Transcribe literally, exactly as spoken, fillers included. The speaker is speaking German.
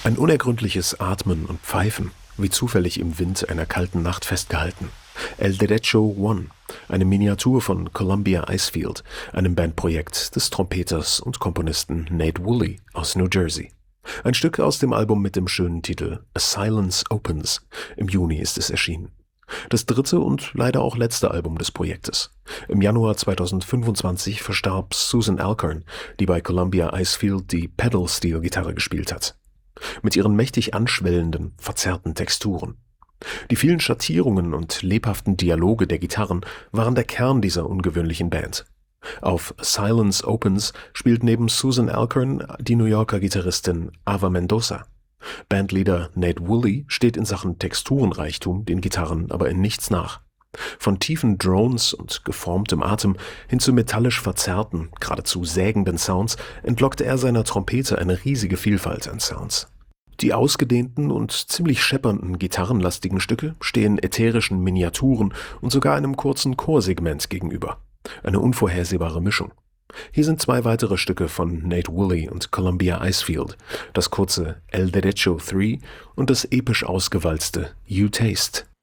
Ein unergründliches Atmen und Pfeifen, wie zufällig im Wind einer kalten Nacht festgehalten. El Derecho One, eine Miniatur von Columbia Icefield, einem Bandprojekt des Trompeters und Komponisten Nate Woolley aus New Jersey. Ein Stück aus dem Album mit dem schönen Titel A Silence Opens. Im Juni ist es erschienen. Das dritte und leider auch letzte Album des Projektes. Im Januar zweitausendfünfundzwanzig verstarb Susan Alcorn, die bei Columbia Icefield die Pedal-Steel-Gitarre gespielt hat. Mit ihren mächtig anschwellenden, verzerrten Texturen. Die vielen Schattierungen und lebhaften Dialoge der Gitarren waren der Kern dieser ungewöhnlichen Band. Auf Silence Opens spielt neben Susan Alcorn die New Yorker Gitarristin Ava Mendoza. Bandleader Nate Woolley steht in Sachen Texturenreichtum den Gitarren aber in nichts nach. Von tiefen Drones und geformtem Atem hin zu metallisch verzerrten, geradezu sägenden Sounds entlockte er seiner Trompete eine riesige Vielfalt an Sounds. Die ausgedehnten und ziemlich scheppernden gitarrenlastigen Stücke stehen ätherischen Miniaturen und sogar einem kurzen Chorsegment gegenüber. Eine unvorhersehbare Mischung. Hier sind zwei weitere Stücke von Nate Woolley und Columbia Icefield, das kurze El Derecho drei und das episch ausgewalzte You Taste.